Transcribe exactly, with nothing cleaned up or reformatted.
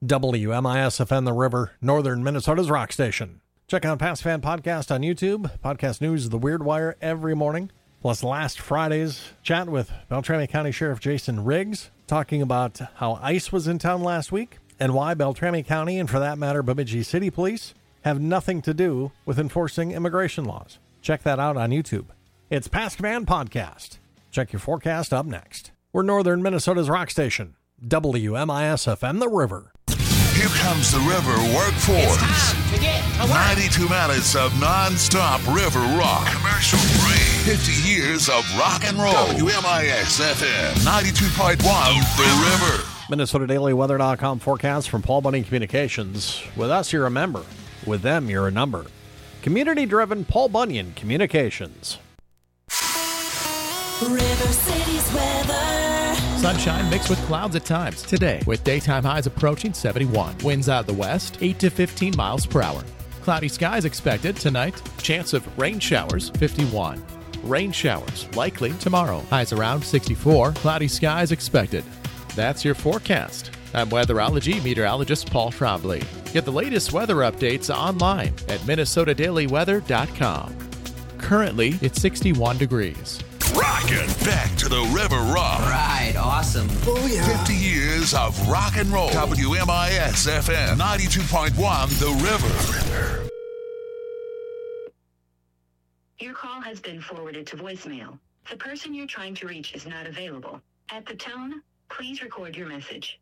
W M I S F M The River, Northern Minnesota's rock station. Check out Past Fan Podcast on YouTube. Podcast news of the Weird Wire every morning. Plus last Friday's chat with Beltrami County Sheriff Jason Riggs, talking about how ICE was in town last week and why Beltrami County, and for that matter, Bemidji City Police, have nothing to do with enforcing immigration laws. Check that out on YouTube. It's Past Fan Podcast. Check your forecast up next. We're Northern Minnesota's rock station. W M I S F M The River. Here comes the River Workforce. It's time to get to work. ninety-two minutes of non-stop river rock. Commercial free. fifty years of rock and roll. W M I S F M ninety-two point one The River. Minnesota Daily Weather dot com forecast from Paul Bunyan Communications. With us, you're a member. With them, you're a number. Community-driven Paul Bunyan Communications. River City's weather. Sunshine mixed with clouds at times today, with daytime highs approaching seventy-one. Winds out of the west, eight to fifteen miles per hour. Cloudy skies expected tonight. Chance of rain showers, fifty-one. Rain showers likely tomorrow. Highs around sixty-four. Cloudy skies expected. That's your forecast. I'm weatherology meteorologist Paul Trombley. Get the latest weather updates online at Minnesota Daily Weather dot com. Currently, it's sixty-one degrees. Rockin' back to the River Rock. Right, awesome. Oh, yeah. fifty years of rock and roll. W M I S F M ninety-two point one The River. Your call has been forwarded to voicemail. The person you're trying to reach is not available. At the tone, please record your message.